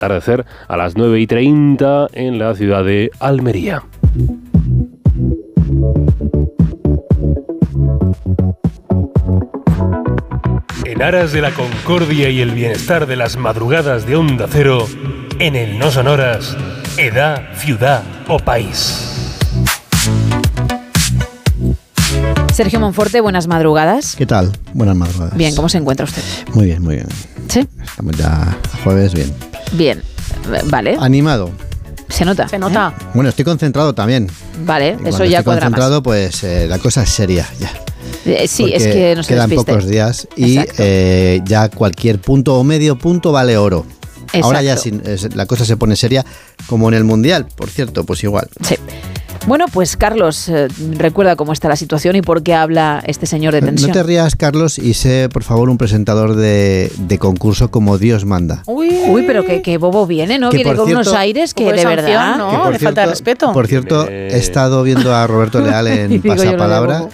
atardecer a las 9:30 en la ciudad de Almería. En aras de la concordia y el bienestar de las madrugadas de Onda Cero, en el No Sonoras, edad, ciudad o país. Sergio Monforte, buenas madrugadas. ¿Qué tal? Buenas madrugadas. Bien, ¿cómo se encuentra usted? Muy bien, muy bien. ¿Sí? Estamos ya jueves, bien. Bien, vale. Animado. Se nota. Se nota. Bueno, estoy concentrado también. Vale, Y eso ya cuando cuadra estoy concentrado, más. pues la cosa es seria ya. Sí, Porque es que no se quedan despiste. pocos días y Exacto. ya cualquier punto o medio punto vale oro. Exacto. Ahora ya la cosa se pone seria, como en el Mundial, por cierto, pues igual. Sí. Bueno, pues Carlos, recuerda cómo está la situación y por qué habla este señor de tensión. No te rías, Carlos, y sé, por favor, un presentador de concurso como Dios manda. Uy, pero que bobo viene, ¿no? Que Viene por con cierto, unos aires que un poco de de sanción, verdad... ¿no? Que por de falta de respeto. Por cierto, he estado viendo a Roberto Leal Y en digo yo lo de Pasapalabra bobo.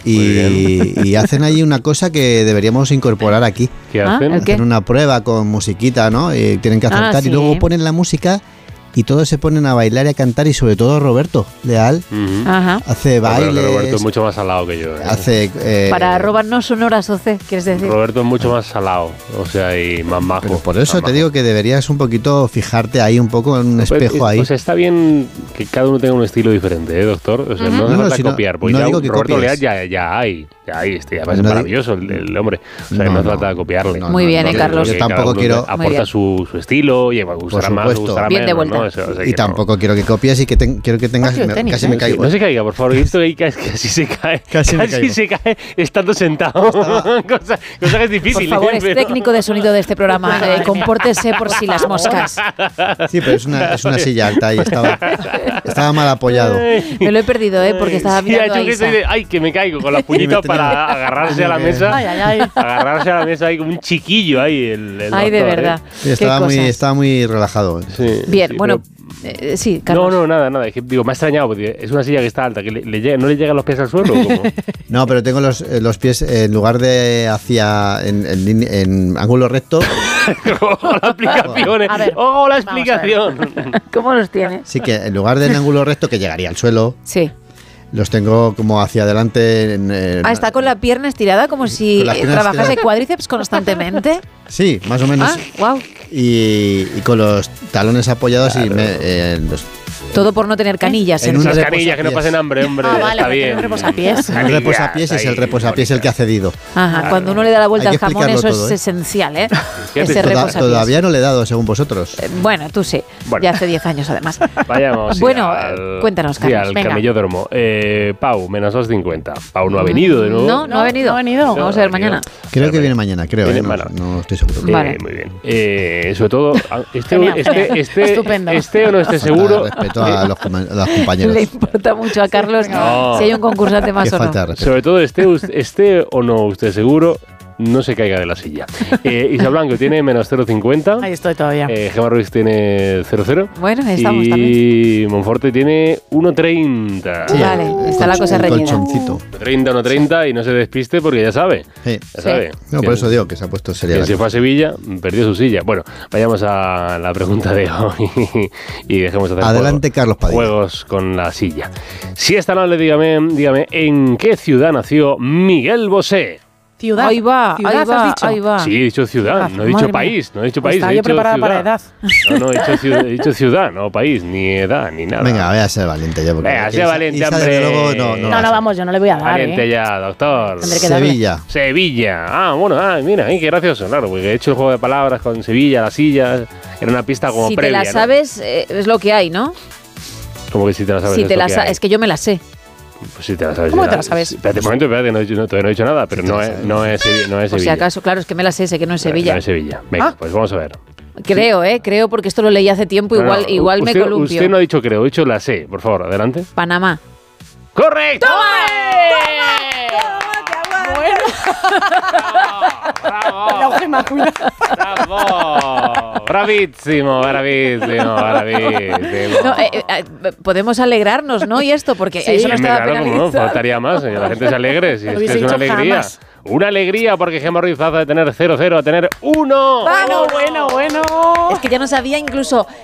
y hacen ahí una cosa que deberíamos incorporar aquí. ¿Qué Ah, hacen? ¿el qué? Hacen una prueba con musiquita, ¿no? Y tienen que acertar sí. y luego ponen la música y todos se ponen a bailar y a cantar y sobre todo Roberto Leal Ujú. Ajá. hace Pero bailes, Roberto es mucho más salado que yo. hace... Para robarnos sonoras, Oce, ¿quieres decir? Roberto es mucho más salado, o sea, y más majo. Pero por eso más te majo. digo que deberías un poquito fijarte ahí un poco en un espejo ahí. Pues está bien que cada uno tenga un estilo diferente, ¿eh, doctor? O sea, no hace No, falta si no- copiar, porque no ya digo que Roberto copies. Leal ya hay, este, además No es di- maravilloso el hombre. O sea, no hace falta copiarle. no, Muy bien, no, Carlos. Yo Porque cada tampoco uno quiero... Muy aporta bien. su estilo, y gustará más, supuesto. gustará Bien de menos, ¿no? vuelta. O sea, Y que tampoco quiero que copies y que quiero que tengas... Partido de tenis, casi me caigo. No se caiga, por favor. He visto que casi se cae. Casi me caigo. se cae estando sentado. cosa que es difícil. Por favor, ¿eh? es Pero- técnico de sonido de este programa. Compórtese por si las moscas. Sí, pero es una silla alta y estaba mal apoyado. Me lo he perdido, porque estaba Sí, ha mirando hecho a un gesto Isa. de, ay, que me caigo con las puñitas Y me tenía- para agarrarse a la tenía que- mesa. Ay, ay, ay. Agarrarse a la mesa ahí como un chiquillo ahí. El Ay, de doctor, verdad. ¿eh? Sí, estaba Qué muy relajado. Sí, Bien, sí, bueno, pero- sí, Carlos. No, nada. Es que, digo, me ha extrañado, porque es una silla que está alta, que no le llegan los pies al suelo. ¿O cómo? No, pero tengo los pies en lugar de en ángulo recto. Ojo la explicación. A ver, Ojo la vamos a ver. explicación. ¿Cómo los tiene? Sí, que en lugar de en ángulo recto que llegaría al suelo, Sí. los tengo como hacia adelante. Está con la pierna estirada como si Con las piernas trabajase estiradas. cuádriceps constantemente. Sí, más o menos. Wow. Y con los talones apoyados y Todo por no tener canillas. En un Esas reposapiés. canillas que no pasen hambre, hombre. Ah, vale, está porque bien. tiene un reposapiés. el reposapiés es el reposapiés el que ha cedido. Ajá, cuando uno le da la vuelta Hay al que jamón, eso explicarlo todo, es esencial, ¿eh? Fíjate, Ese reposapiés. Todavía no le he dado, según vosotros. Bueno, tú sí. Bueno. Ya hace 10 años, además. Vayamos. Bueno, cuéntanos, Sí, Carlos. al Venga. camellódromo. Pau, menos 2,50. Pau no ha venido de nuevo. No ha venido. No ha venido. Vamos a ver mañana. Creo que viene mañana, creo. Viene, no, bueno. no estoy seguro. Vale. Muy bien. Sobre todo, Genial, estupendo. este o no esté seguro. Respeto a los Le compañeros. importa mucho a Carlos No. si hay un concursante más Qué o no. falta de respeto. Sobre todo, esté o no usted seguro, no se caiga de la silla. Isa Blanco tiene menos 0,50. Ahí estoy todavía. Gemma Ruiz tiene 0,0. Bueno, ahí estamos y también. Monforte tiene 1,30. Sí, Vale, el está la cosa el reñida. colchoncito. 1,30 y no se despiste porque ya sabe. Sí. Ya sabe. No, por eso digo que se ha puesto seria Que la se cosa. fue a Sevilla, perdió su silla. Bueno, vayamos a la pregunta de hoy y dejemos de hacer Adelante, Carlos Padilla. juegos con la silla. Si es tan amable, dígame, ¿en qué ciudad nació Miguel Bosé? Ciudad. Ahí va, Ciudad, ahí has va, dicho. ahí va. Sí, he dicho ciudad, no he dicho Madre país, no he dicho Pues país. estaba he yo dicho preparada ciudad. para edad. No, he dicho ciudad, no país, ni edad, ni nada. Venga, voy a ser valiente ya. porque Venga, sea Isa- valiente, Isa, hombre. desde luego, No, va a ser. vamos, yo no le voy a dar, Valiente ya, doctor. Tendré que darle. Sevilla. Sevilla. Mira, qué gracioso, claro, porque he hecho el juego de palabras con Sevilla, las sillas. Era una pista como Si previa, te la ¿no? sabes, es lo que hay, ¿no? Como que si te la sabes. Si es te lo la que sabes, hay. es que yo me la sé. Pues si te la sabes. ¿Cómo ya. te la sabes? Espérate un momento, todavía no he dicho nada, pero Sí te no la es, sabes. no es Sevilla. Por si acaso, claro, es que me la sé que no es Sevilla. No es Sevilla. Venga, Ah. pues vamos a ver. Creo, porque esto lo leí hace tiempo, No, no, igual me usted, columpio. Usted no ha dicho creo, ha dicho la sé. Por favor, adelante. Panamá. ¡Correcto! Bueno. ¡Bravo! La Gemma, cuidado. ¡Bravo! ¡Bravísimo! No, podemos alegrarnos, ¿no? Y esto, porque Sí. eso no estaba Claro, como no, penalizado. faltaría más, que la gente se alegre, si No es que hubiese es una dicho alegría. jamás. Una alegría porque Gemma Ruiz pasa de tener 0-0 a tener 1. Bueno. Es que ya no sabía incluso